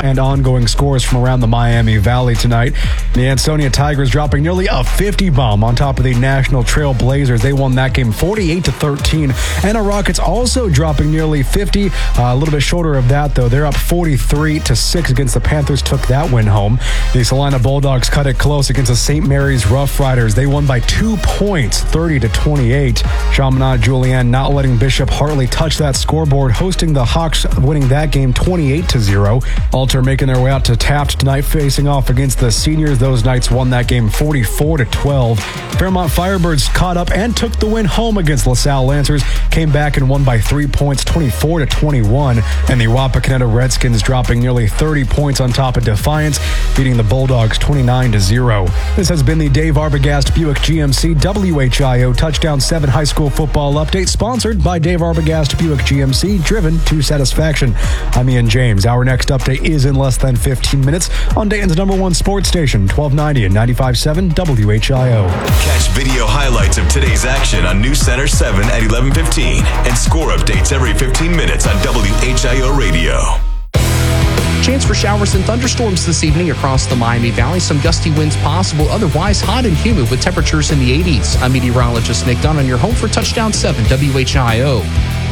and ongoing scores from around the Miami Valley tonight. The Ansonia Tigers dropping nearly a 50 bomb on top of the National Trail Blazers. They won that game 48-13. And the Rockets also dropping nearly 50. A little bit shorter of that, though. They're up 43-6 against the Panthers. Took that win home. The Salina Bulldogs cut it close against the St. Mary's Rough Riders. They won by 2 points, 30-28. Chaminade Julienne not letting Bishop Hartley touch that scoreboard, hosting the Hawks, winning that game 28-0. Alter making their way out to Taft tonight, facing off against the Seniors. Those Knights won that game 44-12. Fairmont Firebirds caught up and took the win home against LaSalle Lancers. Came back and won by 3 points, 24-21. And the Wapakoneta Redskins dropping nearly 30 points on top of Defiance, beating the Bulldogs 29-0. This has been the Dave Arbogast Buick GMC WHIO Touchdown 7 high school football update, sponsored by Dave Arbogast Buick GMC, driven to satisfaction. I'm Ian James. Our next update is in less than 15 minutes on Dayton's #1 sports station, 1290 and 95.7 WHIO. Catch video highlights of today's action on News Center 7 at 11:15 and score updates every 15 minutes on WHIO Radio. Chance for showers and thunderstorms this evening across the Miami Valley. Some gusty winds possible. Otherwise, hot and humid with temperatures in the 80s. I'm meteorologist Nick Dunn on your home for Touchdown 7 WHIO.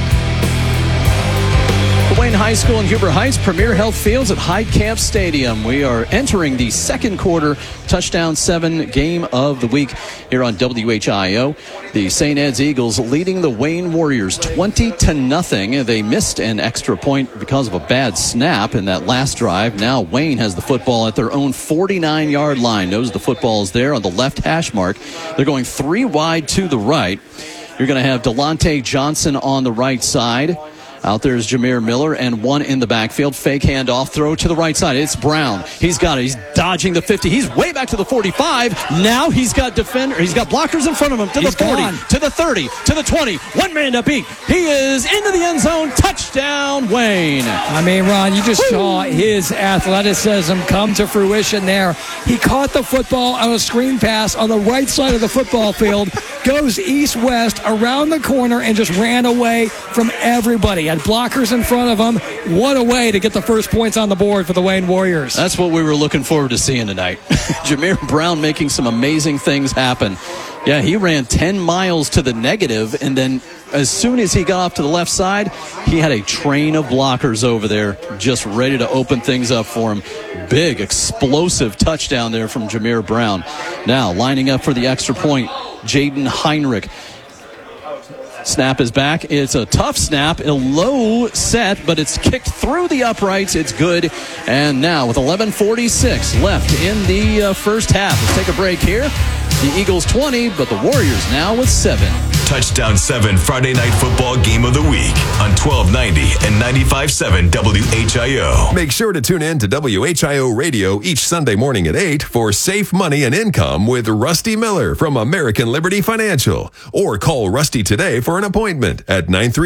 Wayne High School in Huber Heights, Premier Health Fields at Hyde Camp Stadium. We are entering the second quarter Touchdown 7 game of the week here on WHIO. The St. Ed's Eagles leading the Wayne Warriors 20-0. They missed an extra point because of a bad snap in that last drive. Now Wayne has the football at their own 49-yard line. Knows the football is there on the left hash mark. They're going 3 wide to the right. You're going to have Delonte Johnson on the right side. Out there is Jameer Miller and one in the backfield. Fake handoff, throw to the right side. It's Brown. He's got it. He's dodging the 50. He's way back to the 45. Now he's got blockers in front of him to the 40, to the 30, to the 20. One man to beat. He is into the end zone. Touchdown, Wayne. I mean, Ron, you just saw his athleticism come to fruition there. He caught the football on a screen pass on the right side of the football field, goes east-west around the corner, and just ran away from everybody. Had blockers in front of him. What a way to get the first points on the board for the Wayne Warriors. That's what we were looking forward to seeing tonight. Jameer Brown making some amazing things happen. Yeah, he ran 10 miles to the negative, and then as soon as he got off to the left side, he had a train of blockers over there just ready to open things up for him. Big, explosive touchdown there from Jameer Brown. Now, lining up for the extra point, Jaden Heinrich. Snap is back. It's a tough snap, a low set, but it's kicked through the uprights. It's good. And now with 11:46 left in the first half, let's take a break here. The Eagles 20, but the Warriors now with 7. Touchdown 7 Friday Night Football Game of the Week on 1290 and 95.7 WHIO. Make sure to tune in to WHIO Radio each Sunday morning at 8 for Safe Money and Income with Rusty Miller from American Liberty Financial. Or call Rusty today for an appointment at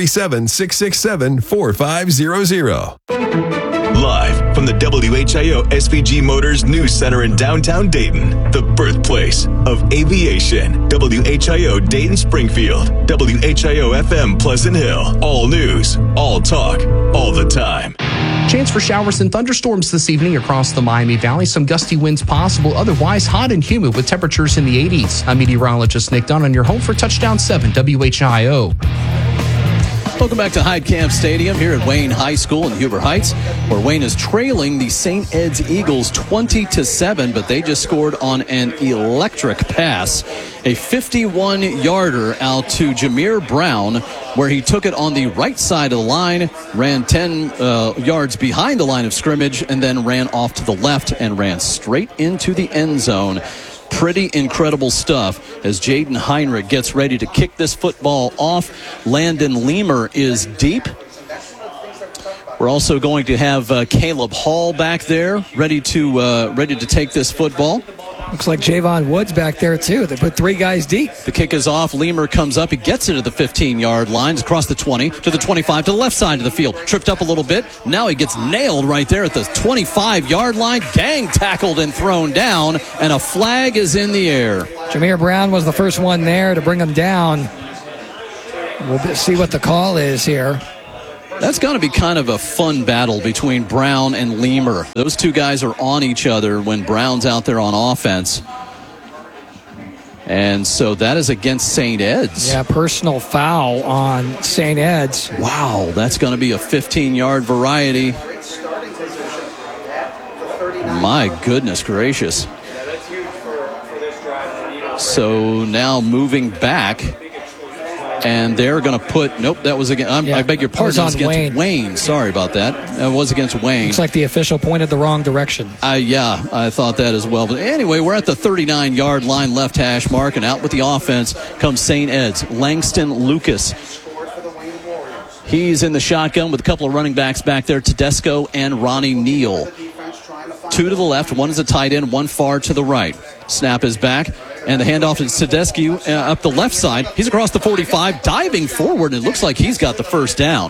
937-667-4500. Live from the WHIO SVG Motors News Center in downtown Dayton, the birthplace of aviation. WHIO Dayton Springfield, WHIO FM Pleasant Hill. All news, all talk, all the time. Chance for showers and thunderstorms this evening across the Miami Valley. Some gusty winds possible. Otherwise, hot and humid with temperatures in the 80s. I'm meteorologist Nick Dunn on your home for Touchdown 7 WHIO. Welcome back to Hyde Camp Stadium here at Wayne High School in Huber Heights, where Wayne is trailing the St. Ed's Eagles 20-7, but they just scored on an electric pass. A 51-yarder out to Jameer Brown, where he took it on the right side of the line, ran 10 yards behind the line of scrimmage, and then ran off to the left and ran straight into the end zone. Pretty incredible stuff as Jaden Heinrich gets ready to kick this football off. Landon Leamer is deep. We're also going to have Caleb Hall back there ready to take this football. Looks like Javon Woods back there, too. They put 3 guys deep. The kick is off. Leamer comes up. He gets it to the 15-yard line, across the 20, to the 25, to the left side of the field. Tripped up a little bit. Now he gets nailed right there at the 25-yard line. Gang tackled and thrown down, and a flag is in the air. Jameer Brown was the first one there to bring him down. We'll see what the call is here. That's going to be kind of a fun battle between Brown and Leamer. Those two guys are on each other when Brown's out there on offense. And so that is against St. Ed's. Yeah, personal foul on St. Ed's. Wow, that's going to be a 15-yard variety. My goodness gracious. So now moving back, and they're going to put, nope, that was against, I beg your pardon, that was against Wayne. Sorry about that. That was against Wayne. Looks like the official pointed the wrong direction. Yeah, I thought that as well. But anyway, we're at the 39-yard line, left hash mark, and out with the offense comes St. Ed's. Langston Lucas. He's in the shotgun with a couple of running backs back there, Tedesco and Ronnie Neal. Two to the left, one is a tight end, one far to the right. Snap is back, and the handoff is Tedesco up the left side. He's across the 45, diving forward, and it looks like he's got the first down.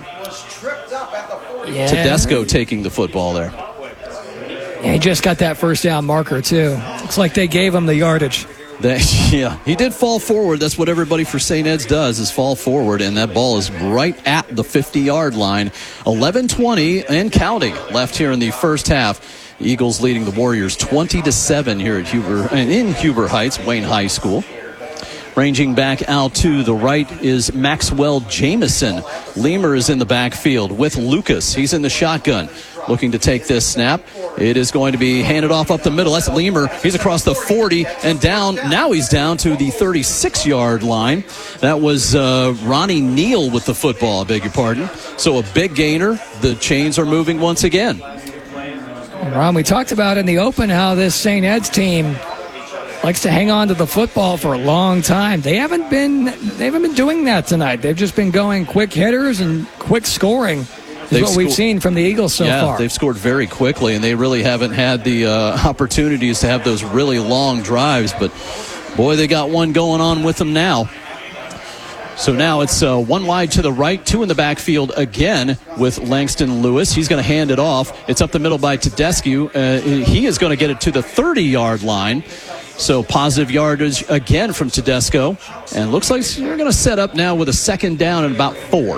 Yeah. Tedesco taking the football there. Yeah, he just got that first down marker, too. Looks like they gave him the yardage. Yeah, he did fall forward. That's what everybody for St. Ed's does, is fall forward, and that ball is right at the 50-yard line. 11:20 and counting left here in the first half. Eagles leading the Warriors 20-7 here at in Huber Heights, Wayne High School. Ranging back out to the right is Maxwell Jamison. Leamer is in the backfield with Lucas. He's in the shotgun, looking to take this snap. It is going to be handed off up the middle. That's Leamer. He's across the 40 and down. Now he's down to the 36-yard line. That was Ronnie Neal with the football, I beg your pardon. So a big gainer. The chains are moving once again. Ron, we talked about in the open how this St. Ed's team likes to hang on to the football for a long time. They haven't been doing that tonight. They've just been going quick hitters and quick scoring. Is what we've seen from the Eagles so far. They've scored very quickly, and they really haven't had the opportunities to have those really long drives. But, boy, they got one going on with them now. So now it's one wide to the right, two in the backfield again with Langston Lewis. He's going to hand it off. It's up the middle by Tedesco. He is going to get it to the 30-yard line. So positive yardage again from Tedesco. And looks like you're going to set up now with a second down and about 4.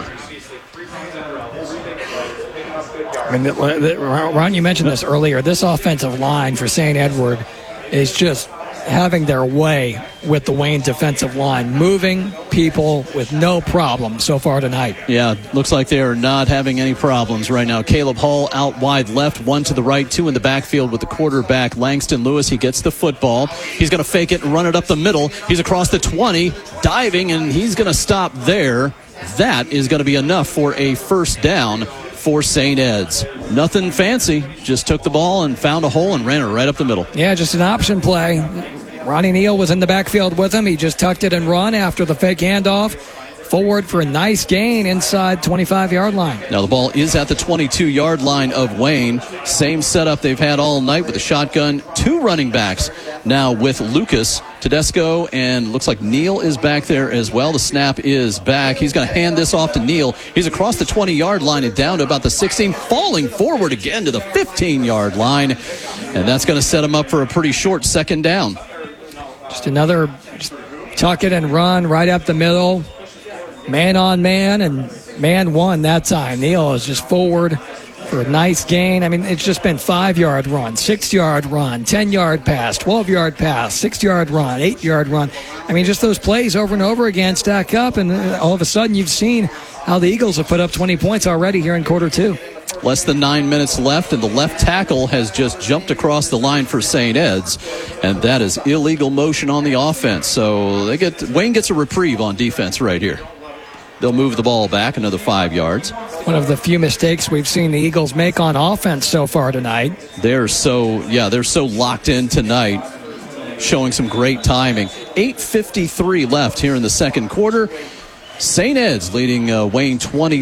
I mean, Ron, you mentioned this earlier. This offensive line for St. Edward is just having their way with the Wayne defensive line, moving people with no problem so far tonight. Yeah, looks like they are not having any problems right now. Caleb Hall out wide left, one to the right, two in the backfield with the quarterback, Langston Lewis. He gets the football. He's going to fake it and run it up the middle. He's across the 20, diving, and he's going to stop there. That is going to be enough for a first down for St. Ed's. Nothing fancy, just took the ball and found a hole and ran it right up the middle. Yeah, just an option play. Ronnie Neal was in the backfield with him. He just tucked it and run after the fake handoff. Forward for a nice gain inside 25-yard line. Now the ball is at the 22-yard line of Wayne. Same setup they've had all night with the shotgun. Two running backs now with Lucas, Tedesco, and looks like Neal is back there as well. The snap is back. He's going to hand this off to Neal. He's across the 20-yard line and down to about the 16, falling forward again to the 15-yard line. And that's going to set him up for a pretty short second down. Just another tuck it and run right up the middle. Man on man, and man one that time. Neal is just forward for a nice gain. I mean, it's just been 5-yard run, 6-yard run, 10-yard pass, 12-yard pass, 6-yard run, 8-yard run. I mean, just those plays over and over again stack up, and all of a sudden you've seen how the Eagles have put up 20 points already here in quarter 2. Less than 9 minutes left, and the left tackle has just jumped across the line for St. Ed's, and that is illegal motion on the offense. So Wayne gets a reprieve on defense right here. They'll move the ball back another 5 yards. One of the few mistakes we've seen the Eagles make on offense so far tonight. They're so locked in tonight, showing some great timing. 8:53 left here in the second quarter. St. Ed's leading Wayne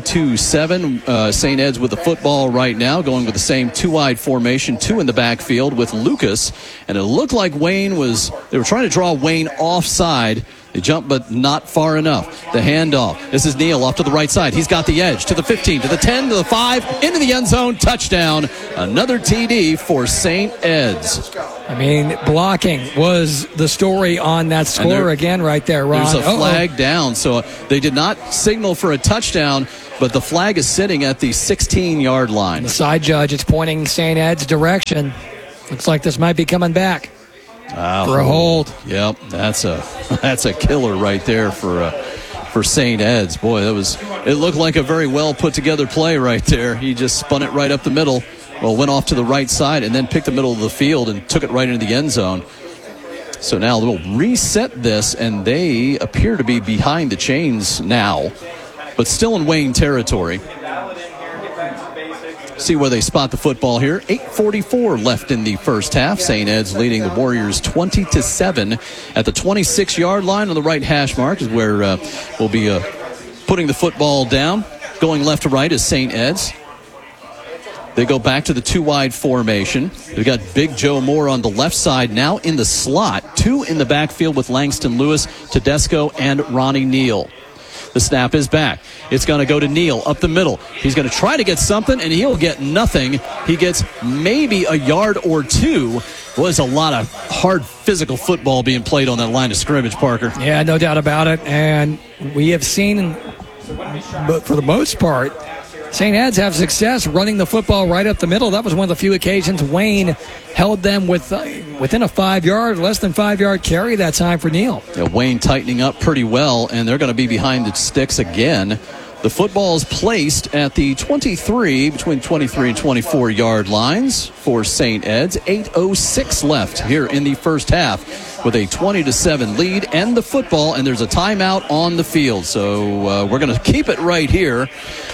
22-7. St. Ed's with the football right now, going with the same two-wide formation, two in the backfield with Lucas. And it looked like they were trying to draw Wayne offside. They jumped, but not far enough. The handoff. This is Neal off to the right side. He's got the edge to the 15, to the 10, to the 5, into the end zone. Touchdown. Another TD for St. Ed's. I mean, blocking was the story on that score again right there, Ron. There's a flag down, so they did not signal for a touchdown. but the flag is sitting at the 16-yard line. The side judge is pointing St. Ed's direction. Looks like this might be coming back for a hold. Yep, that's a killer right there for St. Ed's. Boy, it looked like a very well put together play right there. He just spun it right up the middle. Well, went off to the right side and then picked the middle of the field and took it right into the end zone. So now we'll reset this, and they appear to be behind the chains now, but still in Wayne territory. See where they spot the football here. 8:44 left in the first half. St. Ed's leading the Warriors 20-7 at the 26-yard line on the right hash mark is where we'll be putting the football down. Going left to right is St. Ed's. They go back to the two-wide formation. They've got Big Joe Moore on the left side, now in the slot. Two in the backfield with Langston Lewis, Tedesco, and Ronnie Neal. The snap is back. It's going to go to Neal up the middle. He's going to try to get something, and he'll get nothing. He gets maybe a yard or two. Was a lot of hard physical football being played on that line of scrimmage, Parker. Yeah, no doubt about it. And we have seen, but for the most part, St. Ed's have success running the football right up the middle. That was one of the few occasions Wayne held them within a 5-yard, less than 5-yard carry that time for Neal. Yeah, Wayne tightening up pretty well, and they're going to be behind the sticks again. The football is placed at the 23, between 23 and 24-yard lines for St. Ed's. 8:06 left here in the first half with a 20-7 lead and the football, and there's a timeout on the field. So we're going to keep it right here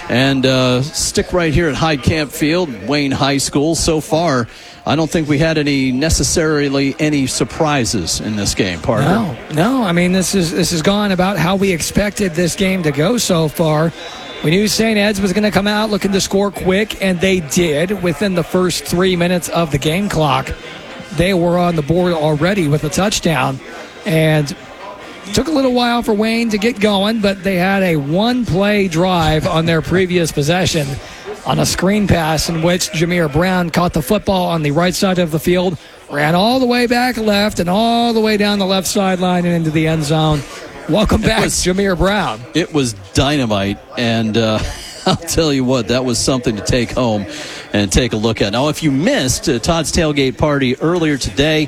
and stick right here at Hyde Camp Field, Wayne High School. So far, I don't think we had necessarily any surprises in this game, Parker. No. I mean, this has gone about how we expected this game to go so far. We knew St. Ed's was going to come out looking to score quick, and they did within the first 3 minutes of the game clock. They were on the board already with a touchdown, and it took a little while for Wayne to get going, but they had a one-play drive on their previous possession on a screen pass in which Jameer Brown caught the football on the right side of the field, ran all the way back left and all the way down the left sideline and into the end zone. Welcome back, Jameer Brown. It was dynamite, and I'll tell you what, that was something to take home and take a look at. Now, if you missed Todd's Tailgate Party earlier today,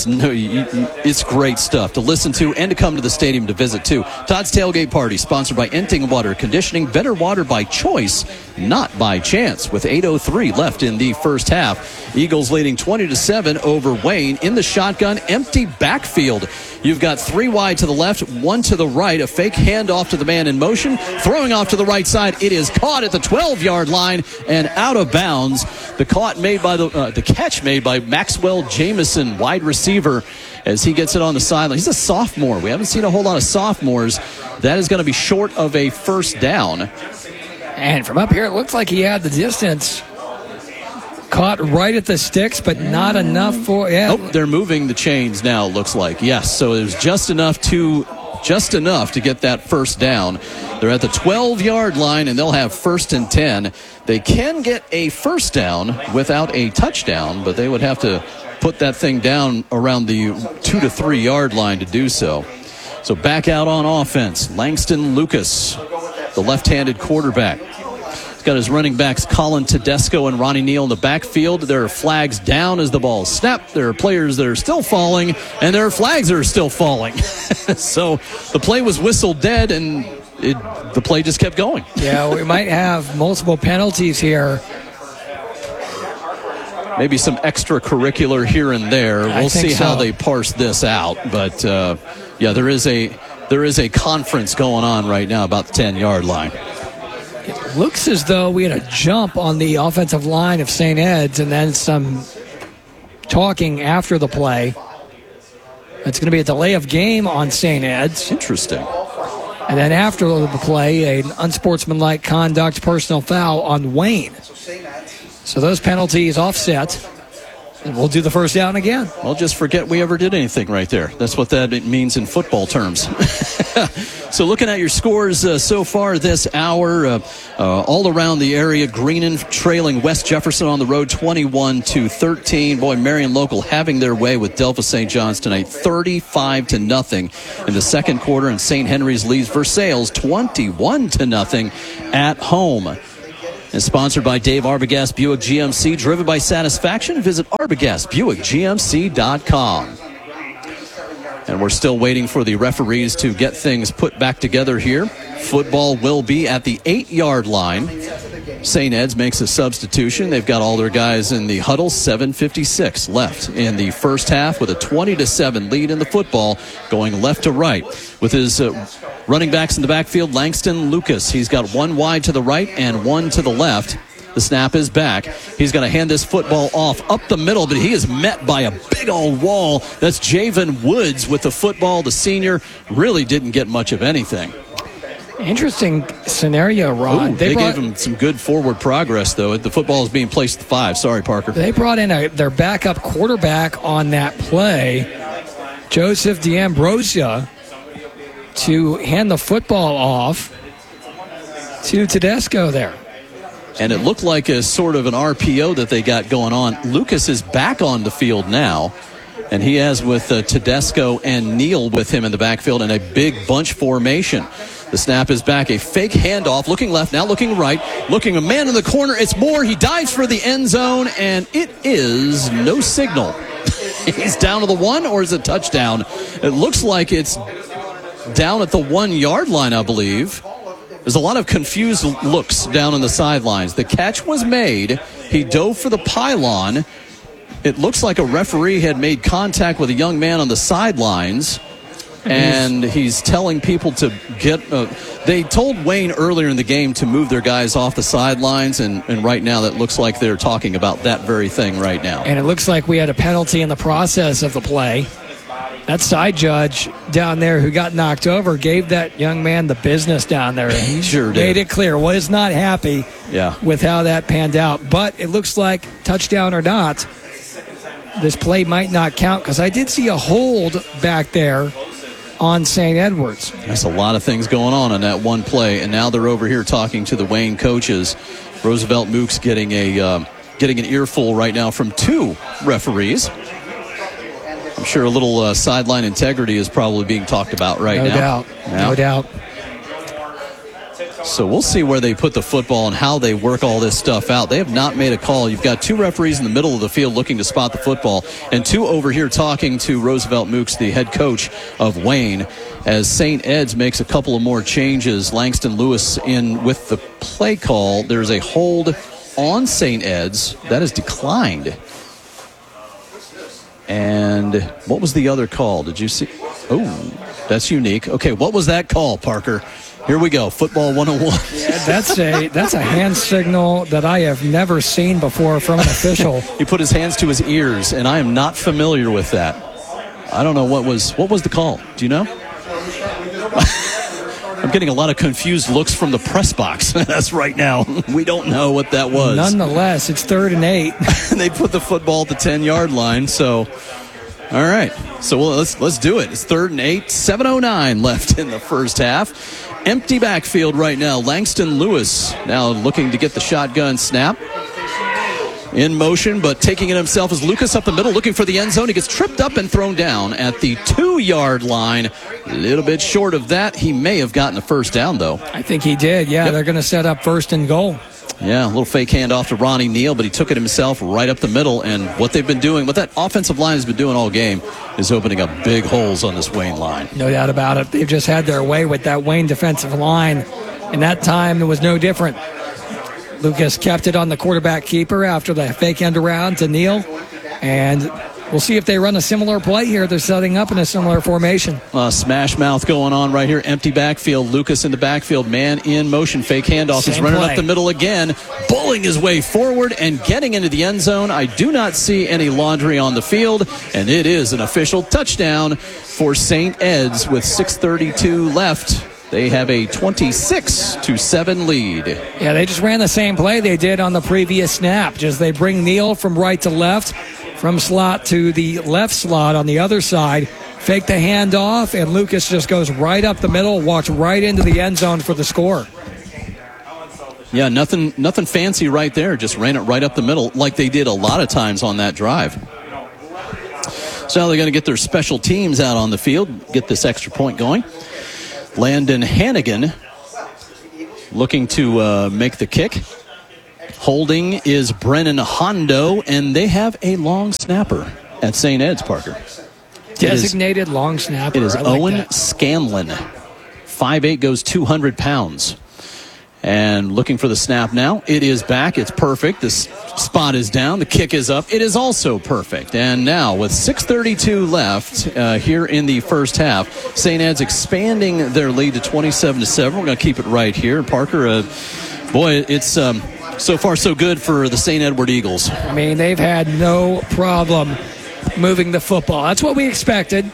it's great stuff to listen to and to come to the stadium to visit, too. Todd's Tailgate Party, sponsored by Enting Water Conditioning. Better water by choice, not by chance. With 8:03 left in the first half, Eagles leading 20-7 over Wayne in the shotgun, empty backfield. You've got three wide to the left, one to the right, a fake handoff to the man in motion, throwing off to the right side. It is caught at the 12-yard line and out of bounds. The catch made by Maxwell Jamison, wide receiver, as he gets it on the sideline. He's a sophomore. We haven't seen a whole lot of sophomores. That is going to be short of a first down. And from up here, it looks like he had the distance. Caught right at the sticks, but not enough for... Yeah. Oh, they're moving the chains now, looks like. Yes, so it was just enough to get that first down. They're at the 12-yard line, and they'll have 1st and 10. They can get a first down without a touchdown, but they would have to put that thing down around the 2 to 3 yard line to do so. So back out on offense, Langston Lucas, the left-handed quarterback. He's got his running backs Colin Tedesco and Ronnie Neal in the backfield. There are flags down as the ball is snapped. There are players that are still falling, and there are flags that are still falling. So the play was whistled dead, and the play just kept going. Yeah, we might have multiple penalties here. Maybe some extracurricular here and there. We'll see how they parse this out. But, yeah, there is a conference going on right now about the 10-yard line. It looks as though we had a jump on the offensive line of St. Ed's and then some talking after the play. It's going to be a delay of game on St. Ed's. Interesting. And then after the play, an unsportsmanlike conduct personal foul on Wayne. So those penalties offset. we'll do the first down again. Well, just forget we ever did anything right there. That's what that means in football terms. So looking at your scores so far this hour, all around the area, Greenon trailing West Jefferson on the road 21-13. Boy, Marion Local having their way with Delphos St. John's tonight, 35-0 in the second quarter, and St. Henry's leads Versailles 21-0 at home. And sponsored by Dave Arbogast Buick GMC, driven by satisfaction. Visit ArbogastBuickGMC.com. And we're still waiting for the referees to get things put back together here. Football will be at the 8-yard line. St. Ed's makes a substitution. They've got all their guys in the huddle. 7:56 left in the first half with a 20-7 lead in the football, going left to right. With his running backs in the backfield, Langston Lucas. He's got one wide to the right and one to the left. The snap is back. He's going to hand this football off up the middle, but he is met by a big old wall. That's Javen Woods with the football. The senior really didn't get much of anything. Interesting scenario, Ron. Ooh, they gave him some good forward progress, though. The football is being placed at 5. Sorry, Parker. They brought in their backup quarterback on that play, Joseph D'Ambrosia, to hand the football off to Tedesco there. And it looked like a sort of an RPO that they got going on. Lucas is back on the field now, and he has with Tedesco and Neal with him in the backfield in a big bunch formation. The snap is back, a fake handoff, looking left, now looking right, looking a man in the corner. It's Moore. He dives for the end zone, and it is no signal. He's down to the 1, or is it touchdown? It looks like it's down at the 1-yard line, I believe. There's a lot of confused looks down on the sidelines. The catch was made. He dove for the pylon. It looks like a referee had made contact with a young man on the sidelines, and he's telling people to get... they told Wayne earlier in the game to move their guys off the sidelines, and right now that looks like they're talking about that very thing right now. And it looks like we had a penalty in the process of the play. That side judge down there who got knocked over gave that young man the business down there. He sure did. Made it clear. Was not happy with how that panned out. But it looks like, touchdown or not, this play might not count, because I did see a hold back there on St. Edwards. There's a lot of things going on that one play, and now they're over here talking to the Wayne coaches. Roosevelt Mooks getting an earful right now from 2 referees. I'm sure a little sideline integrity is probably being talked about right now. No doubt. So we'll see where they put the football and how they work all this stuff out. They have not made a call. You've got 2 referees in the middle of the field looking to spot the football, and 2 over here talking to Roosevelt Mooks, the head coach of Wayne, as St. Ed's makes a couple of more changes. Langston Lewis in with the play call. There's a hold on St. Ed's. That is declined. And what was the other call? Did you see? Oh, that's unique. Okay, what was that call, Parker? Here we go, Football 101. Yeah, that's a hand signal that I have never seen before from an official. He put his hands to his ears, and I am not familiar with that. I don't know what was the call. Do you know? I'm getting a lot of confused looks from the press box. That's right now. We don't know what that was. Nonetheless, it's 3rd and 8. And they put the football at the 10-yard line. So, all right. So let's do it. It's 3rd and 8. 7:09 left in the first half. Empty backfield right now. Langston Lewis now looking to get the shotgun snap. In motion, but taking it himself is Lucas up the middle, looking for the end zone. He gets tripped up and thrown down at the 2-yard line. A little bit short of that. He may have gotten a first down, though. I think he did, yeah. Yep. They're going to set up 1st and goal. Yeah, a little fake handoff to Ronnie Neal, but he took it himself right up the middle. And what they've been doing, what that offensive line has been doing all game, is opening up big holes on this Wayne line. No doubt about it. They've just had their way with that Wayne defensive line. And that time, it was no different. Lucas kept it on the quarterback keeper after the fake end around to Neal. And we'll see if they run a similar play here. They're setting up in a similar formation. Smash mouth going on right here. Empty backfield. Lucas in the backfield. Man in motion. Fake handoff. He's running up the middle again. Bulling his way forward and getting into the end zone. I do not see any laundry on the field. And it is an official touchdown for St. Ed's with 6:32 left. They have a 26-7 lead. Yeah, they just ran the same play they did on the previous snap. Just they bring Neal from right to left, from slot to the left slot on the other side. Fake the handoff, and Lucas just goes right up the middle, walks right into the end zone for the score. Yeah, nothing fancy right there. Just ran it right up the middle like they did a lot of times on that drive. So now they're going to get their special teams out on the field, get this extra point going. Landon Hannigan looking to make the kick. Holding is Brennan Hondo, and they have a long snapper at St. Ed's, Parker. Designated long snapper. It is like Owen that. Scanlon. 5'8", goes 200 pounds. And looking for the snap now. It is back. It's perfect. This spot is down. The kick is up. It is also perfect. And now with 6:32 left here in the first half, St. Ed's expanding their lead to 27-7. We're going to keep it right here. Parker, boy, it's so far so good for the St. Edward Eagles. I mean, they've had no problem moving the football. That's what we expected.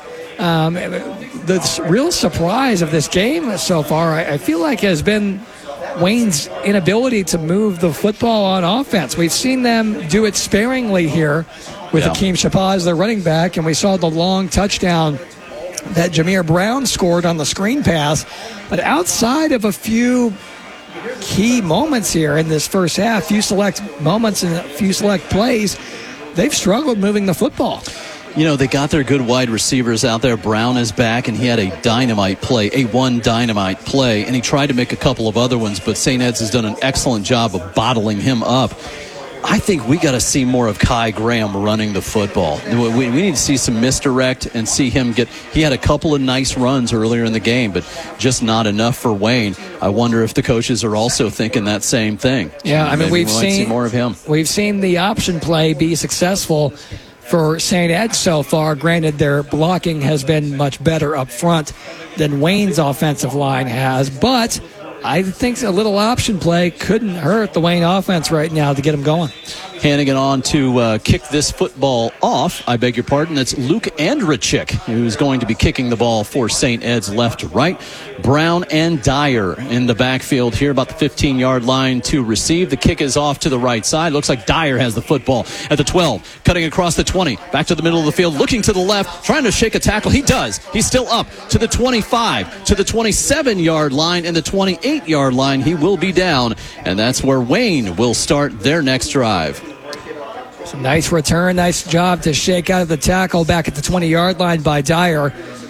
The real surprise of this game so far, I feel like, has been Wayne's inability to move the football on offense. We've seen them do it sparingly here with Akeem Shabazz, their running back, and we saw the long touchdown that Jameer Brown scored on the screen pass. But outside of a few key moments here in this first half, few select moments and a few select plays, they've struggled moving the football. You know, they got their good wide receivers out there. Brown is back, and he had a dynamite play, and he tried to make a couple of other ones, but St. Ed's has done an excellent job of bottling him up. I think we got to see more of Kai Graham running the football. We need to see some misdirect and see him he had a couple of nice runs earlier in the game, but just not enough for Wayne. I wonder if the coaches are also thinking that same thing. Yeah, I mean, we've seen more of him. We've seen the option play be successful for St. Ed so far. Granted, their blocking has been much better up front than Wayne's offensive line has, but I think a little option play couldn't hurt the Wayne offense right now to get them going. Hannigan on to kick this football off. I beg your pardon. That's Luke Andrechik, who's going to be kicking the ball for St. Ed's left to right. Brown and Dyer in the backfield here, about the 15-yard line to receive. The kick is off to the right side. Looks like Dyer has the football at the 12, cutting across the 20, back to the middle of the field, looking to the left, trying to shake a tackle. He does. He's still up to the 25, to the 27-yard line, and the 28-yard line. He will be down, and that's where Wayne will start their next drive. Some nice return, nice job to shake out of the tackle back at the 20-yard line by Dyer.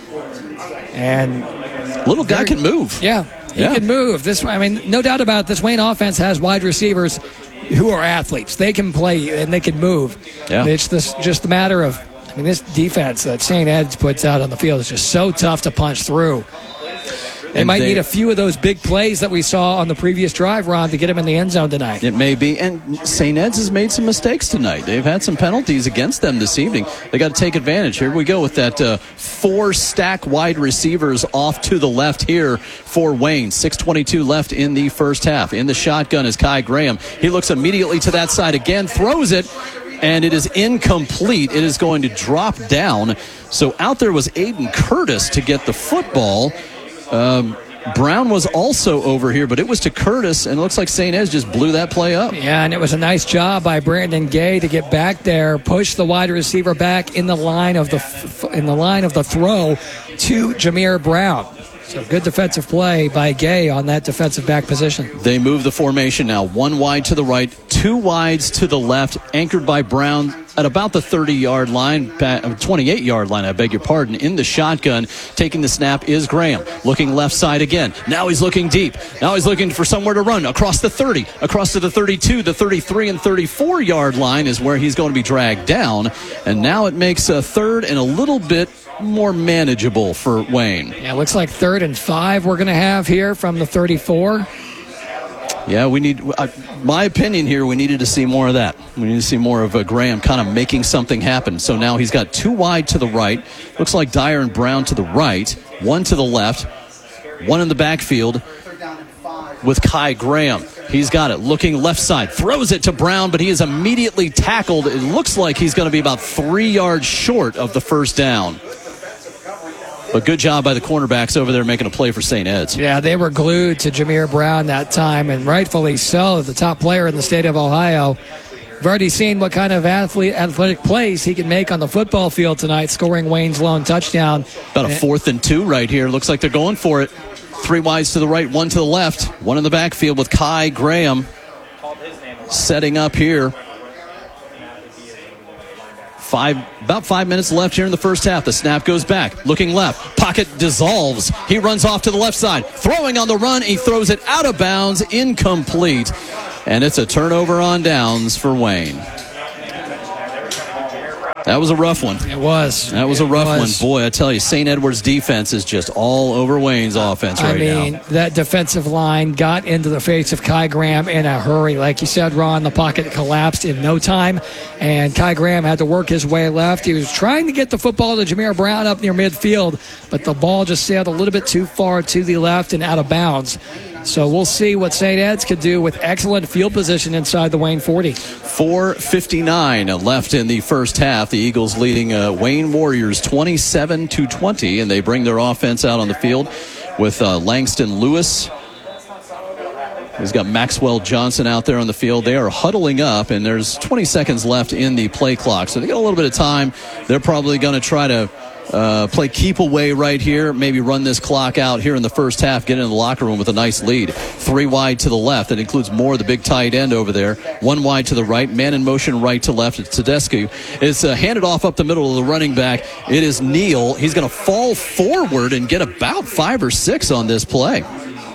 And little guy can move. Yeah, he can move. No doubt about it, this Wayne offense has wide receivers who are athletes. They can play and they can move. Yeah. It's just a matter of, this defense that St. Ed's puts out on the field is just so tough to punch through. They might need a few of those big plays that we saw on the previous drive, Ron, to get him in the end zone tonight. It may be. And St. Ed's has made some mistakes tonight. They've had some penalties against them this evening. They got to take advantage. Here we go with that 4-stack wide receivers off to the left here for Wayne. 6:22 left in the first half. In the shotgun is Kai Graham. He looks immediately to that side again, throws it, and it is incomplete. It is going to drop down. So out there was Aiden Curtis to get the football. Brown was also over here, but it was to Curtis, and it looks like St. Ed's just blew that play up. Yeah, and it was a nice job by Brandon Gay to get back there, push the wide receiver back in the line of the throw to Jameer Brown. So good defensive play by Gay on that defensive back position. They move the formation now. 1 wide to the right, 2 wides to the left, anchored by Brown at about the 30-yard line, 28-yard line, I beg your pardon. In the shotgun, taking the snap is Graham. Looking left side again. Now he's looking deep. Now he's looking for somewhere to run. Across the 30, across to the 32, the 33, and 34-yard line is where he's going to be dragged down. And now it makes a third and a little bit more manageable for Wayne. Yeah, looks like 3rd and 5 we're going to have here from the 34. Yeah, we need, my opinion here, we needed to see more of that. We need to see more of Graham kind of making something happen. So now he's got 2 wide to the right. Looks like Dyer and Brown to the right. 1 to the left. 1 in the backfield with Kai Graham. He's got it. Looking left side. Throws it to Brown, but he is immediately tackled. It looks like he's going to be about 3 yards short of the first down. But good job by the cornerbacks over there making a play for St. Ed's. Yeah, they were glued to Jameer Brown that time, and rightfully so. The top player in the state of Ohio. We've already seen what kind of athletic plays he can make on the football field tonight, scoring Wayne's lone touchdown. About a 4th and 2 right here. Looks like they're going for it. 3 wides to the right, 1 to the left. 1 in the backfield with Kai Graham setting up here. About 5 minutes left here in the first half. The snap goes back. Looking left. Pocket dissolves. He runs off to the left side. Throwing on the run. He throws it out of bounds. Incomplete. And it's a turnover on downs for Wayne. That was a rough one. It was. That was a rough one. Boy, I tell you, St. Edward's defense is just all over Wayne's offense right now. I mean, that defensive line got into the face of Kai Graham in a hurry. Like you said, Ron, the pocket collapsed in no time, and Kai Graham had to work his way left. He was trying to get the football to Jameer Brown up near midfield, but the ball just sailed a little bit too far to the left and out of bounds. So we'll see what St. Ed's could do with excellent field position inside the Wayne 40. 4:59 left in the first half. The Eagles leading Wayne Warriors 27-20, and they bring their offense out on the field with Langston Lewis. He's got Maxwell Johnson out there on the field. They are huddling up, and there's 20 seconds left in the play clock. So they got a little bit of time. They're probably going to try to play keep away right here, maybe run this clock out here in the first half, get into the locker room with a nice lead. 3 wide to the left. That includes Moore, the big tight end over there. 1 wide to the right. Man in motion right to left. It's Tedesco. It's handed off up the middle of the running back. It is Neal. He's going to fall forward and get about 5 or 6 on this play.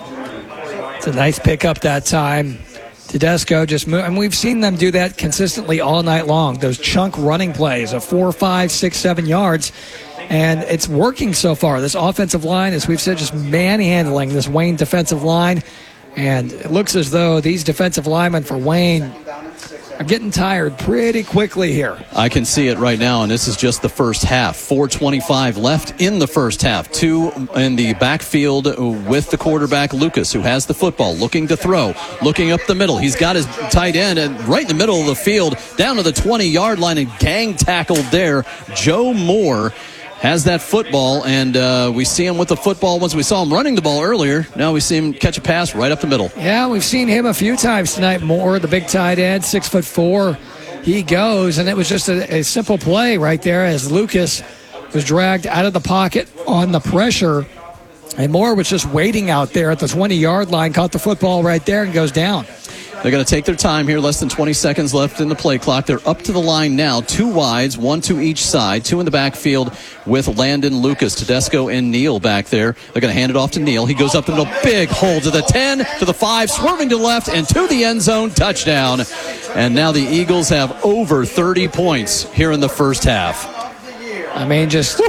It's a nice pickup that time. Tedesco just moved, and we've seen them do that consistently all night long. Those chunk running plays of 4, 5, 6, 7 yards. And it's working so far. This offensive line, as we've said, just manhandling this Wayne defensive line. And it looks as though these defensive linemen for Wayne are getting tired pretty quickly here. I can see it right now, and this is just the first half. 4:25 left in the first half. 2 in the backfield with the quarterback, Lucas, who has the football, looking to throw, looking up the middle. He's got his tight end and right in the middle of the field, down to the 20-yard line, and gang tackled there. Joe Moore has that football, and we see him with the football. Once we saw him running the ball earlier, now we see him catch a pass right up the middle. Yeah, we've seen him a few times tonight. Moore, the big tight end, 6'4". He goes, and it was just a simple play right there as Lucas was dragged out of the pocket on the pressure, and Moore was just waiting out there at the 20-yard line, caught the football right there, and goes down. They're going to take their time here. Less than 20 seconds left in the play clock. They're up to the line now. 2 wides, 1 to each side. 2 in the backfield with Landon Lucas, Tedesco, and Neal back there. They're going to hand it off to Neal. He goes up the middle. Big hole to the 10, to the 5, swerving to the left, and to the end zone. Touchdown. And now the Eagles have over 30 points here in the first half. I mean, just...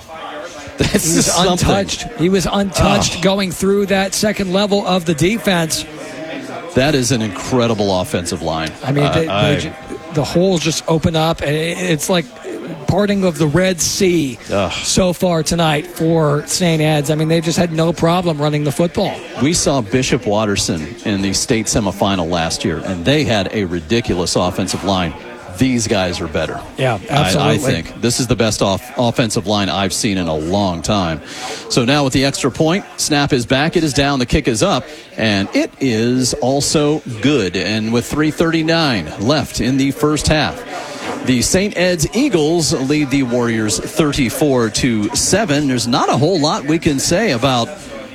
This he was untouched. He was untouched going through that second level of the defense. That is an incredible offensive line. I mean, the holes just open up, and it's like parting of the Red Sea so far tonight for St. Ed's. I mean, they've just had no problem running the football. We saw Bishop Watterson in the state semifinal last year, and they had a ridiculous offensive line. These guys are better. Yeah, absolutely. I think this is the best offensive line I've seen in a long time. So now with the extra point, snap is back, it is down, the kick is up, and it is also good. And with 3:39 left in the first half, the St. Ed's Eagles lead the Warriors 34-7. There's not a whole lot we can say about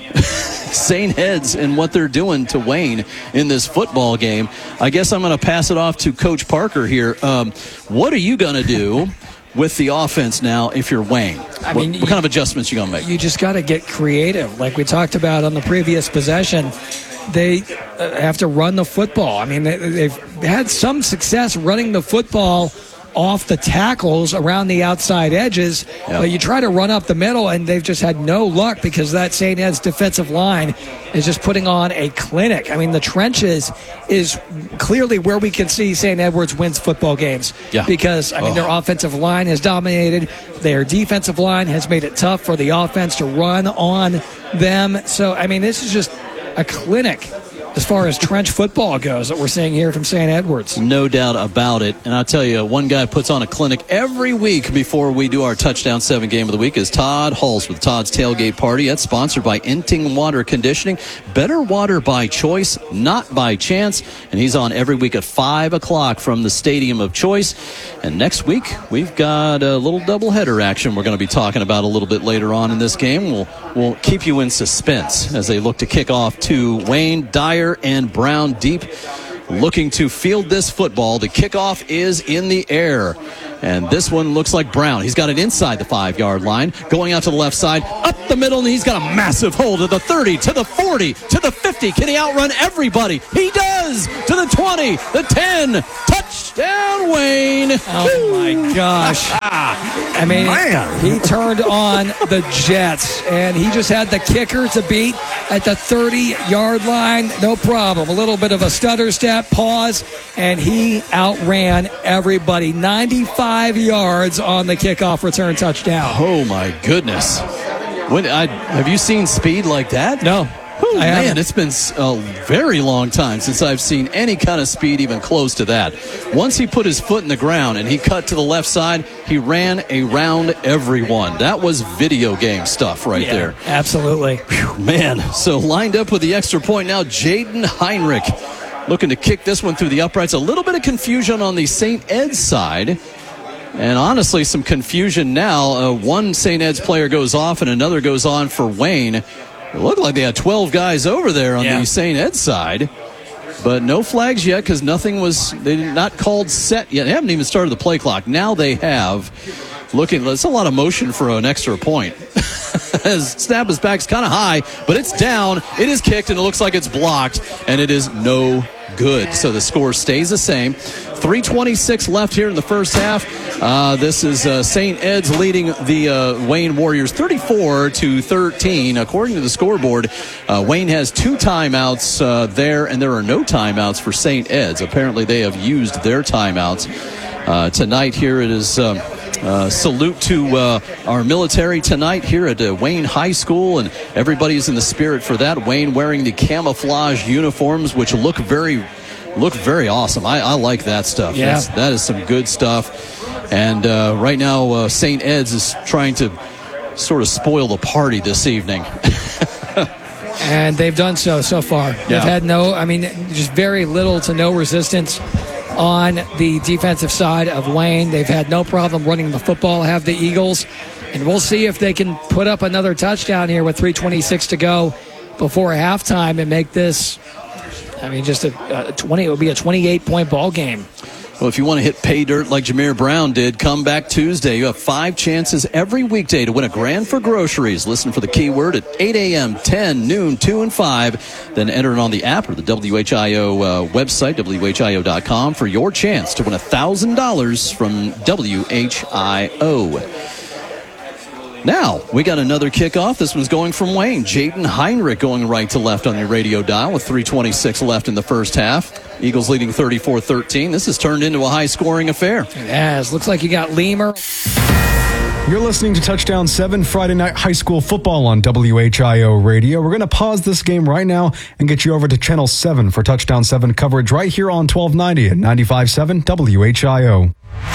St. Ed's and what they're doing to Wayne in this football game. I guess I'm going to pass it off to Coach Parker here. What are you going to do with the offense now if you're Wayne? What kind of adjustments are you going to make? You just got to get creative. Like we talked about on the previous possession, they have to run the football. I mean, they've had some success running the football off the tackles around the outside edges, but you try to run up the middle, and they've just had no luck because that St. Ed's defensive line is just putting on a clinic. I mean, the trenches is clearly where we can see St. Edward's wins football games because, I mean, their offensive line has dominated. Their defensive line has made it tough for the offense to run on them. So, I mean, this is just a clinic as far as trench football goes that we're seeing here from St. Edwards. No doubt about it. And I'll tell you, one guy puts on a clinic every week before we do our Touchdown 7 game of the week is Todd Hulse with Todd's Tailgate Party. That's sponsored by Inting Water Conditioning. Better water by choice, not by chance. And he's on every week at 5 o'clock from the Stadium of Choice. And next week, we've got a little doubleheader action we're going to be talking about a little bit later on in this game. We'll keep you in suspense as they look to kick off to Wayne, Dyer, and Brown deep, looking to field this football. The kickoff is in the air. And this one looks like Brown. He's got it inside the 5-yard line, going out to the left side, up the middle, and he's got a massive hold to the 30, to the 40, to the 50. Can he outrun everybody? He does! To the 20, the 10. Touchdown, Wayne! Oh, my gosh. I mean, he turned on the Jets, and he just had the kicker to beat at the 30-yard line. No problem. A little bit of a stutter step, pause, and he outran everybody. 95 yards on the kickoff return touchdown. Oh, my goodness. Have you seen speed like that? No. Oh, man, it's been a very long time since I've seen any kind of speed even close to that. Once he put his foot in the ground and he cut to the left side, he ran around everyone. That was video game stuff right there. Absolutely. Whew, man, so lined up with the extra point now, Jaden Heinrich looking to kick this one through the uprights. A little bit of confusion on the St. Ed's side. And honestly, some confusion now. One St. Ed's player goes off and another goes on for Wayne. It looked like they had 12 guys over there on the St. Ed's side. But no flags yet because they did not called set yet. They haven't even started the play clock. Now they have. It's a lot of motion for an extra point. As snap is back, it's kind of high, but it's down. It is kicked, and it looks like it's blocked, and it is no good. So the score stays the same. 3:26 left here in the first half. This is St. Ed's leading the Wayne Warriors 34-13. According to the scoreboard, Wayne has 2 timeouts there, and there are no timeouts for St. Ed's. Apparently they have used their timeouts. Tonight here it is salute to our military tonight here at Wayne High School, and everybody's in the spirit for that. Wayne wearing the camouflage uniforms, which look very awesome. I like that stuff. Yeah. That is some good stuff. And right now, St. Ed's is trying to sort of spoil the party this evening. And they've done so far. Yeah. They've had just very little to no resistance on the defensive side of Wayne. They've had no problem running the football, have the Eagles. And we'll see if they can put up another touchdown here with 3:26 to go before halftime and make this, just it would be a 28-point ball game. Well, if you want to hit pay dirt like Jameer Brown did, come back Tuesday. You have 5 chances every weekday to win a grand for groceries. Listen for the keyword at 8 a.m., 10, noon, 2, and 5. Then enter it on the app or the WHIO website, WHIO.com, for your chance to win $1,000 from WHIO. Now, we got another kickoff. This one's going from Wayne. Jaden Heinrich going right to left on your radio dial with 3:26 left in the first half. Eagles leading 34-13. This has turned into a high-scoring affair. It has. Looks like you got Lemur. You're listening to Touchdown 7 Friday Night High School Football on WHIO Radio. We're going to pause this game right now and get you over to Channel 7 for Touchdown 7 coverage right here on 1290 and 95.7 WHIO.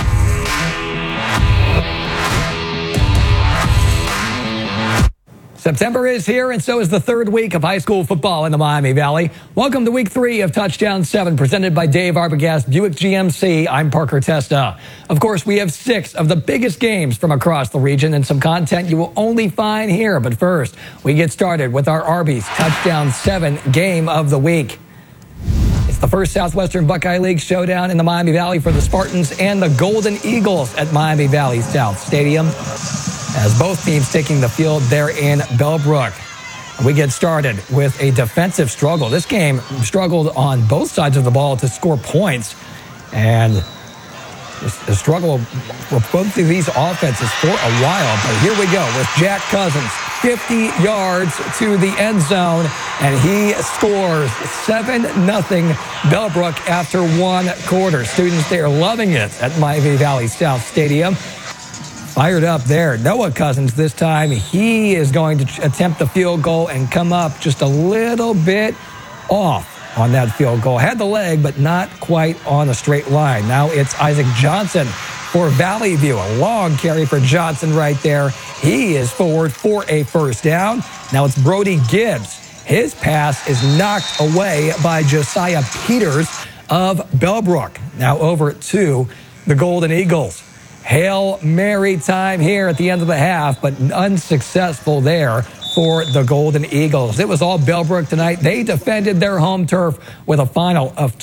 September is here, and so is the 3rd week of high school football in the Miami Valley. Welcome to Week 3 of Touchdown 7, presented by Dave Arbogast, Buick GMC. I'm Parker Testa. Of course, we have 6 of the biggest games from across the region and some content you will only find here. But first, we get started with our Arby's Touchdown 7 game of the week. It's the first Southwestern Buckeye League showdown in the Miami Valley for the Spartans and the Golden Eagles at Miami Valley South Stadium, as both teams taking the field there in Bellbrook. We get started with a defensive struggle. This game struggled on both sides of the ball to score points, and a struggle for both of these offenses for a while. But here we go with Jack Cousins, 50 yards to the end zone, and he scores 7-0 Bellbrook after 1 quarter. Students, they are loving it at Miami Valley South Stadium. Fired up there. Noah Cousins this time. He is going to attempt the field goal and come up just a little bit off. on that field goal. Had the leg, but not quite on a straight line. Now it's Isaac Johnson for Valley View. A long carry for Johnson right there. He is forward for a first down. Now it's Brody Gibbs. His pass is knocked away by Josiah Peters of Bellbrook. Now over to the Golden Eagles. Hail Mary time here at the end of the half, but unsuccessful there for the Golden Eagles. It was all Bellbrook tonight. They defended their home turf with a final of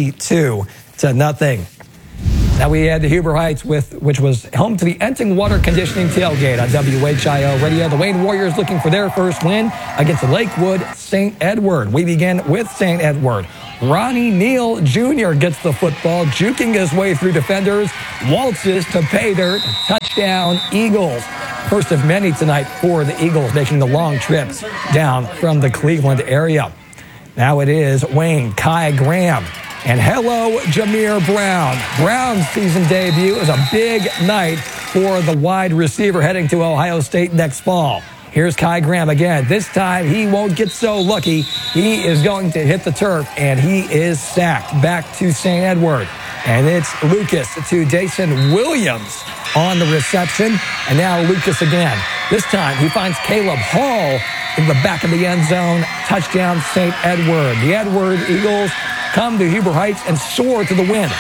22-0. Now we had the Huber Heights, which was home to the Enting Water Conditioning Tailgate on WHIO Radio. The Wayne Warriors looking for their first win against Lakewood St. Edward. We begin with St. Edward. Ronnie Neal Jr. gets the football, juking his way through defenders, waltzes to pay dirt, touchdown Eagles. First of many tonight for the Eagles, making the long trip down from the Cleveland area. Now it is Wayne Kai Graham. And hello, Jameer Brown. Brown's season debut is a big night for the wide receiver heading to Ohio State next fall. Here's Kai Graham again. This time he won't get so lucky. He is going to hit the turf, and he is sacked. Back to St. Edward. And it's Lucas to Jason Williams on the reception. And now Lucas again. This time he finds Caleb Hall in the back of the end zone. Touchdown St. Edward. The Edward Eagles come to Huber Heights and soar to the win,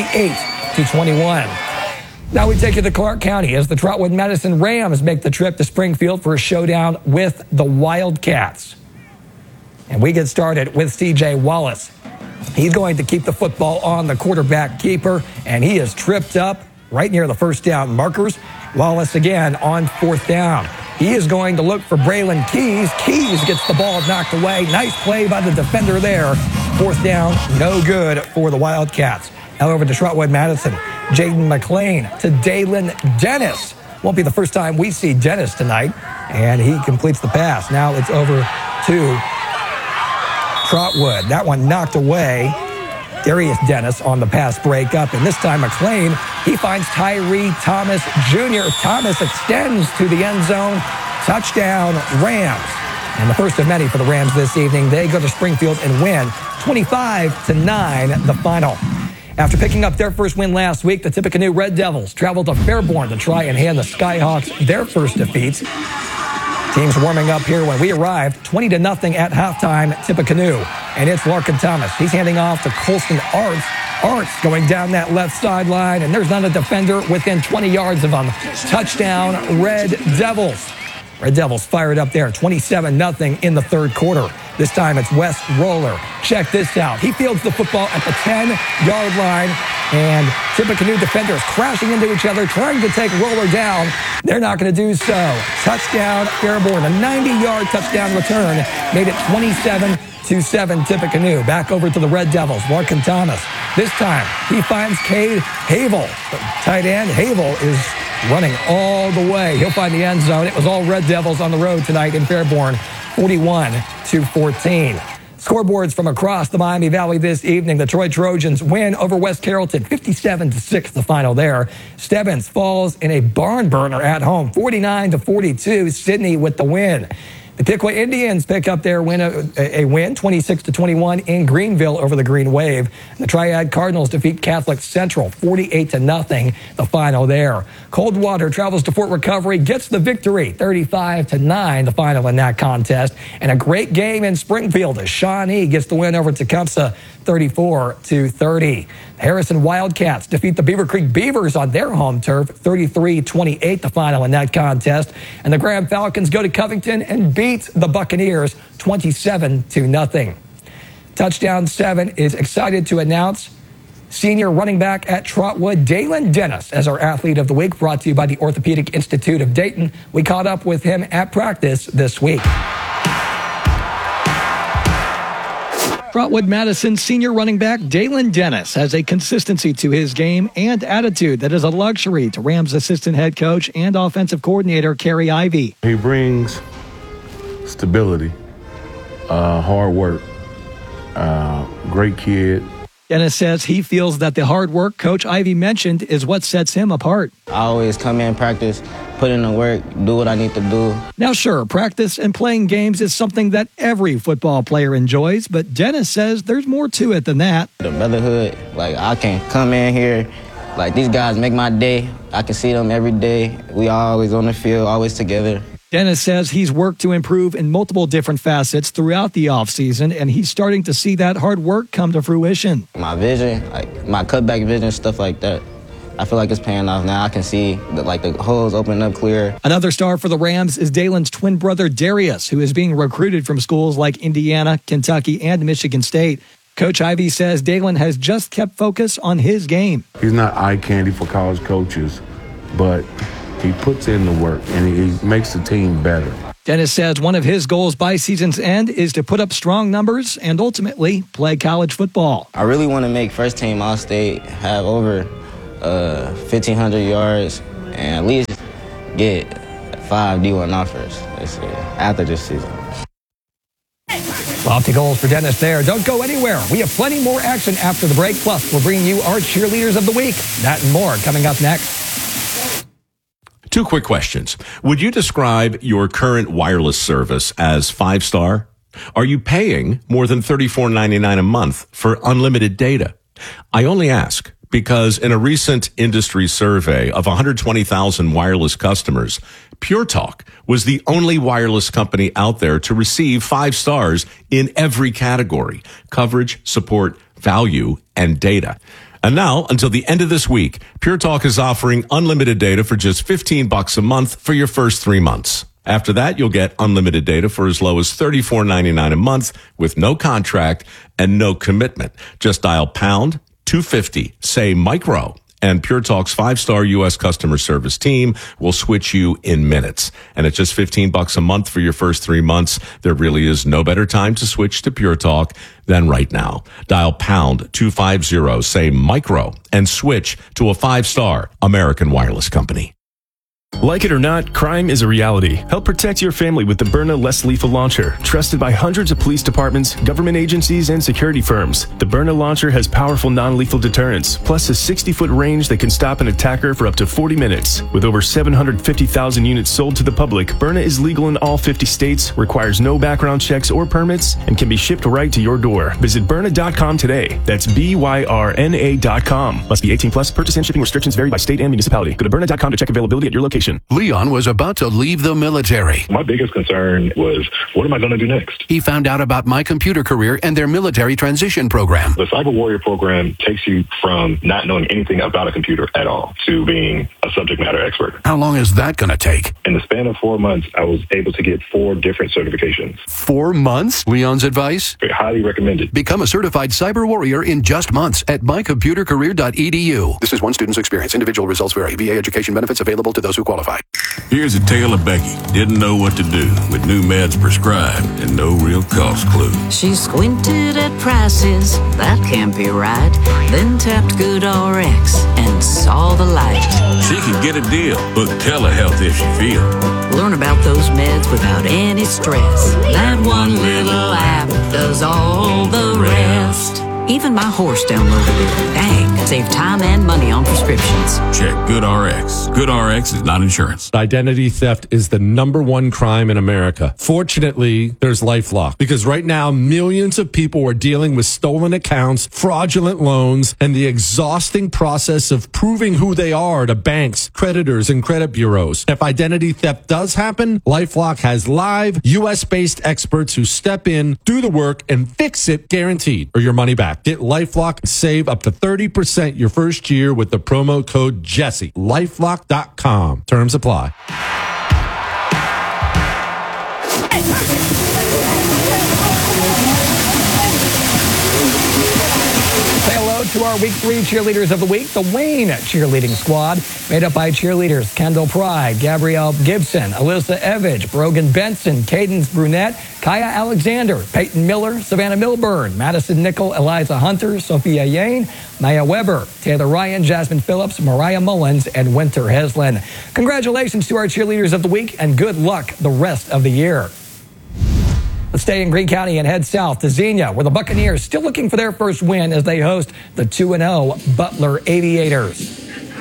48-21. Now we take you to Clark County as the Trotwood Madison Rams make the trip to Springfield for a showdown with the Wildcats. And we get started with C.J. Wallace. He's going to keep the football on the quarterback keeper, and he is tripped up right near the first down markers. Wallace again on fourth down. He is going to look for Braylon Keys. Keys gets the ball knocked away. Nice play by the defender there. Fourth down, no good for the Wildcats. Now over to Trotwood Madison. Jaden McLean to Dalen Dennis. Won't be the first time we see Dennis tonight, and he completes the pass. Now it's over to Trotwood. That one knocked away. Darius Dennis on the pass breakup, and this time McLean, he finds Tyree Thomas Jr. Thomas extends to the end zone. Touchdown, Rams. And the first of many for the Rams this evening. They go to Springfield and win 25-9, the final. After picking up their first win last week, the Tippecanoe Red Devils traveled to Fairborn to try and hand the Skyhawks their first defeats. Teams warming up here when we arrived, 20-0 at halftime, Tippecanoe. And it's Larkin Thomas. He's handing off to Colston Arts. Arts going down that left sideline, and there's not a defender within 20 yards of him. Touchdown, Red Devils. Red Devils fired up there, 27-0 in the third quarter. This time it's Wes Roller. Check this out. He fields the football at the 10-yard line, and Tippecanoe defenders crashing into each other, trying to take Roller down. They're not going to do so. Touchdown, Fairborn. A 90-yard touchdown return made it 27-7 Tippecanoe. Back over to the Red Devils. Larkin Thomas. This time he finds Cade Havel. Tight end Havel is running all the way. He'll find the end zone. It was all Red Devils on the road tonight in Fairborn, 41-14. Scoreboards from across the Miami Valley this evening. The Troy Trojans win over West Carrollton, 57-6, the final there. Stebbins falls in a barn burner at home, 49-42. Sydney with the win. The Piqua Indians pick up their win, a win, 26-21 in Greenville over the Green Wave. The Triad Cardinals defeat Catholic Central, 48-0, the final there. Coldwater travels to Fort Recovery, gets the victory, 35-9, the final in that contest. And a great game in Springfield as Shawnee gets the win over Tecumseh, 34-30. Harrison Wildcats defeat the Beaver Creek Beavers on their home turf, 33-28, the final in that contest. And the Graham Falcons go to Covington and beat the Buccaneers 27-0. Touchdown 7 is excited to announce senior running back at Trotwood, Dalen Dennis, as our athlete of the week, brought to you by the Orthopedic Institute of Dayton. We caught up with him at practice this week. Trotwood Madison senior running back Dalen Dennis has a consistency to his game and attitude that is a luxury to Rams assistant head coach and offensive coordinator Kerry Ivey. He brings stability, hard work, great kid. Dennis says he feels that the hard work Coach Ivey mentioned is what sets him apart. I always come in practice put in the work, do what I need to do. Now, sure, practice and playing games is something that every football player enjoys, but Dennis says there's more to it than that. The brotherhood, like I can come in here, like these guys make my day. I can see them every day. We always on the field, always together. Dennis says he's worked to improve in multiple different facets throughout the offseason, and he's starting to see that hard work come to fruition. My vision, like my cutback vision, stuff like that, I feel like it's paying off now. I can see the holes opening up clear. Another star for the Rams is Dalen's twin brother Darius, who is being recruited from schools like Indiana, Kentucky, and Michigan State. Coach Ivey says Dalen has just kept focus on his game. He's not eye candy for college coaches, but he puts in the work and he makes the team better. Dennis says one of his goals by season's end is to put up strong numbers and ultimately play college football. I really want to make first team All-State, have over 1,500 yards, and at least get 5 D1 offers this year, after this season. Lofty goals for Dennis there. Don't go anywhere. We have plenty more action after the break. Plus, we're bringing you our cheerleaders of the week. That and more coming up next. 2 quick questions. Would you describe your current wireless service as 5-star? Are you paying more than $34.99 a month for unlimited data? I only ask because in a recent industry survey of 120,000 wireless customers, Pure Talk was the only wireless company out there to receive 5 stars in every category: coverage, support, value, and data. And now, until the end of this week, Pure Talk is offering unlimited data for just $15 a month for your first 3 months. After that, you'll get unlimited data for as low as $34.99 a month with no contract and no commitment. Just dial pound 250, say micro, and Pure Talk's 5-star U.S. customer service team will switch you in minutes. And at just $15 a month for your first 3 months, there really is no better time to switch to Pure Talk than right now. Dial pound 250, say micro, and switch to a 5-star American wireless company. Like it or not, crime is a reality. Help protect your family with the Byrna Less Lethal Launcher, trusted by hundreds of police departments, government agencies, and security firms. The Byrna launcher has powerful non-lethal deterrence, plus a 60-foot range that can stop an attacker for up to 40 minutes. With over 750,000 units sold to the public, Byrna is legal in all 50 states, requires no background checks or permits, and can be shipped right to your door. Visit Byrna.com today. That's BYRNA.com. Must be 18 plus. Purchase and shipping restrictions vary by state and municipality. Go to Byrna.com to check availability at your location. Leon was about to leave the military. My biggest concern was, what am I going to do next? He found out about My Computer Career and their military transition program. The Cyber Warrior program takes you from not knowing anything about a computer at all to being a subject matter expert. How long is that going to take? In the span of 4 months, I was able to get 4 different certifications. 4 months? Leon's advice? Highly recommended. Become a certified cyber warrior in just months at mycomputercareer.edu. This is one student's experience. Individual results vary. VA education benefits available to those who qualify. Here's a tale of Becky. Didn't know what to do with new meds prescribed and no real cost clue. She squinted at prices, that can't be right. Then tapped GoodRx and saw the light. She can get a deal. Book telehealth if she feels. Learn about those meds without any stress. That one little app does all the rest. Even my horse downloaded it. Dang, save time and money on prescriptions. Check GoodRx. GoodRx is not insurance. Identity theft is the #1 crime in America. Fortunately, there's LifeLock, because right now millions of people are dealing with stolen accounts, fraudulent loans, and the exhausting process of proving who they are to banks, creditors, and credit bureaus. If identity theft does happen, LifeLock has live US-based experts who step in, do the work, and fix it guaranteed, or your money back. Get LifeLock and save up to 30% your first year with the promo code Jesse. LifeLock.com. Terms apply. Say hello to our Week 3 Cheerleaders of the Week, the Wayne Cheerleading Squad, made up by cheerleaders Kendall Pry, Gabrielle Gibson, Alyssa Evage, Brogan Benson, Cadence Brunette, Kaya Alexander, Peyton Miller, Savannah Milburn, Madison Nickel, Eliza Hunter, Sophia Yane, Maya Weber, Taylor Ryan, Jasmine Phillips, Mariah Mullins, and Winter Heslin. Congratulations to our Cheerleaders of the Week, and good luck the rest of the year. Let's stay in Greene County and head south to Xenia, where the Buccaneers still looking for their first win as they host the 2-0 Butler Aviators.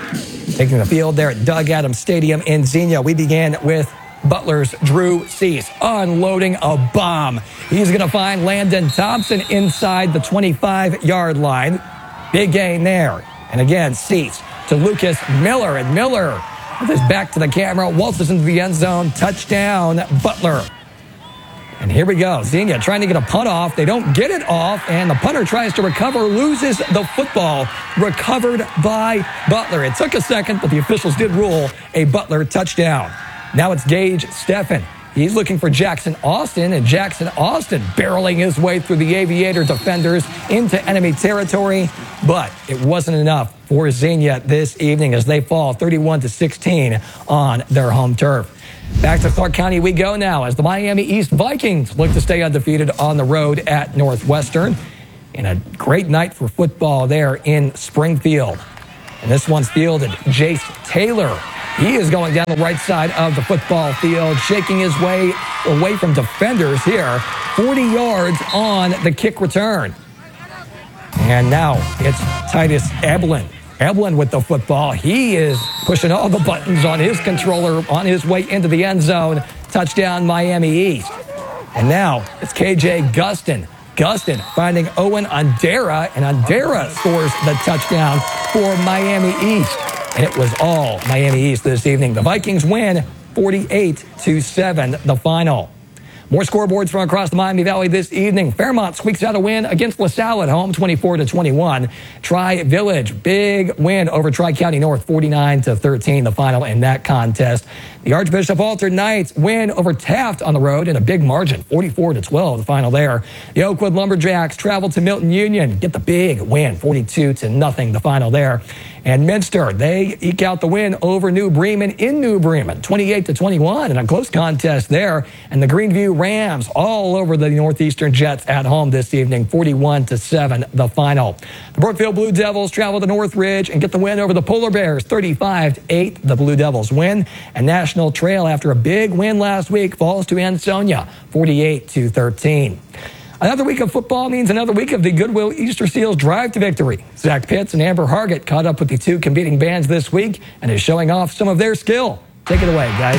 Taking the field there at Doug Adams Stadium in Xenia, we began with Butler's Drew Cease unloading a bomb. He's going to find Landon Thompson inside the 25-yard line. Big gain there. And again, Cease to Lucas Miller. And Miller with his back to the camera, waltzes into the end zone. Touchdown, Butler. And here we go. Xenia trying to get a punt off. They don't get it off, and the punter tries to recover, loses the football. Recovered by Butler. It took a second, but the officials did rule a Butler touchdown. Now it's Gage Steffen. He's looking for Jackson Austin, and Jackson Austin barreling his way through the Aviator defenders into enemy territory, but it wasn't enough for Xenia this evening as they fall 31-16 on their home turf. Back to Clark County we go now as the Miami East Vikings look to stay undefeated on the road at Northwestern. And a great night for football there in Springfield. And this one's fielded Jace Taylor. He is going down the right side of the football field, shaking his way away from defenders here. 40 yards on the kick return. And now it's Titus Eblin. Eblin with the football. He is pushing all the buttons on his controller on his way into the end zone. Touchdown, Miami East. And now it's KJ Gustin. Gustin finding Owen Andera, and Andera scores the touchdown for Miami East. And it was all Miami East this evening. The Vikings win 48-7, the final. More scoreboards from across the Miami Valley this evening. Fairmont squeaks out a win against LaSalle at home, 24-21. Tri-Village, big win over Tri-County North, 49-13, the final in that contest. The Archbishop Alter Knights win over Taft on the road in a big margin, 44-12, the final there. The Oakwood Lumberjacks travel to Milton Union, get the big win, 42-0, the final there. And Minster, they eke out the win over New Bremen in New Bremen, 28-21, in a close contest there. And the Greenview Rams all over the Northeastern Jets at home this evening, 41-7, the final. The Brookfield Blue Devils travel to Northridge and get the win over the Polar Bears, 35-8, the Blue Devils win. And National Trail, after a big win last week, falls to Ansonia, 48-13. Another week of football means another week of the Goodwill Easter Seals drive to victory. Zach Pitts and Amber Hargett caught up with the two competing bands this week and is showing off some of their skill. Take it away, guys.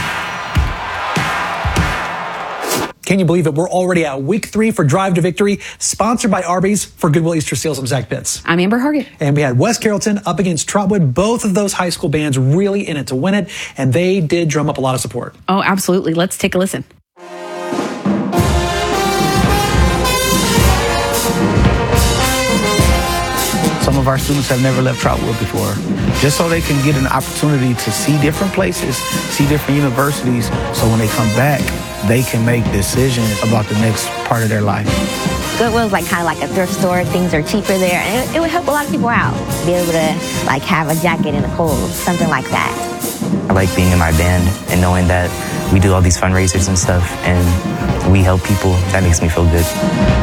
Can you believe it? We're already at week 3 for Drive to Victory, sponsored by Arby's. For Goodwill Easter Seals, I'm Zach Pitts. I'm Amber Hargett. And we had West Carrollton up against Trotwood. Both of those high school bands really in it to win it, and they did drum up a lot of support. Oh, absolutely. Let's take a listen. Some of our students have never left Trotwood before, just so they can get an opportunity to see different places, see different universities, so when they come back, they can make decisions about the next part of their life. Goodwill's like kind of like a thrift store. Things are cheaper there, and it would help a lot of people out. Be able to like have a jacket in the cold, something like that. I like being in my band and knowing that we do all these fundraisers and stuff, and we help people. That makes me feel good.